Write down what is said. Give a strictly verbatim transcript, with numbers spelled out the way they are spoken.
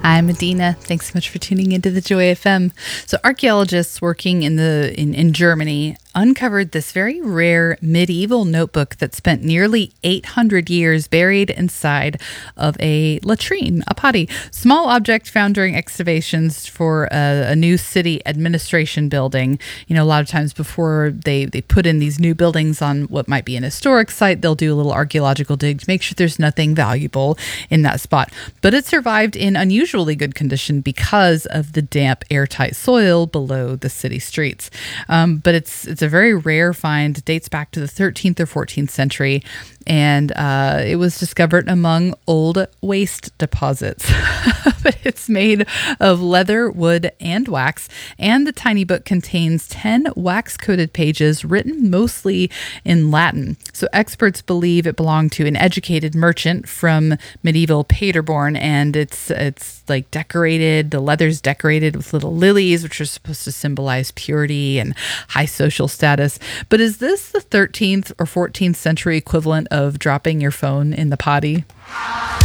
I'm Adina. Thanks so much for tuning into the Joy F M. So archaeologists working in the in, in Germany uncovered this very rare medieval notebook that spent nearly eight hundred years buried inside of a latrine, a potty. Small object found during excavations for a, a new city administration building. You know, a lot of times before they, they put in these new buildings on what might be an historic site, they'll do a little archaeological dig to make sure there's nothing valuable in that spot. But it survived in unusually good condition because of the damp, airtight soil below the city streets. Um, but it's it's a very rare find. It dates back to the thirteenth or fourteenth century, and uh, it was discovered among old waste deposits. But it's made of leather, wood, and wax, and the tiny book contains ten wax-coated pages written mostly in Latin. So experts believe it belonged to an educated merchant from medieval Paderborn, and it's it's like decorated. The leather's decorated with little lilies, which are supposed to symbolize purity and high social status. But is this the thirteenth or fourteenth century equivalent of dropping your phone in the potty?